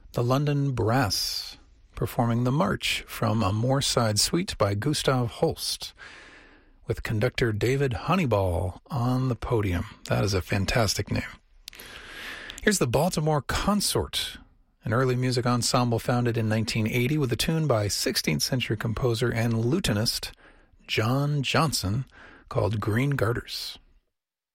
The London Brass performing the March from A Moorside Suite by Gustav Holst, with conductor David Honeyball on the podium. That is a fantastic name. Here's the Baltimore Consort, an early music ensemble founded in 1980 with a tune by 16th century composer and lutenist John Johnson called Green Garters.